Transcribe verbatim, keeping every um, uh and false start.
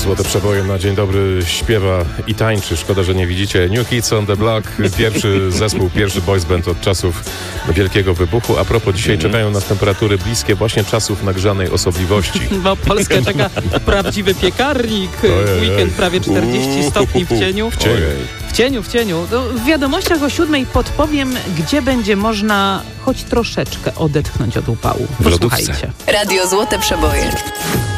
Złote Przeboje na dzień dobry śpiewa i tańczy. Szkoda, że nie widzicie. New Kids on the Block. Pierwszy zespół, pierwszy boys band od czasów Wielkiego Wybuchu. A propos, dzisiaj mm. czekają nas temperatury bliskie właśnie czasów nagrzanej osobliwości. Bo Polskę czeka prawdziwy piekarnik. Ojej. Weekend prawie czterdzieści stopni w cieniu. W cieniu. W cieniu, w cieniu. No, w wiadomościach o siódmej podpowiem, gdzie będzie można choć troszeczkę odetchnąć od upału. Posłuchajcie. Radio Złote Przeboje.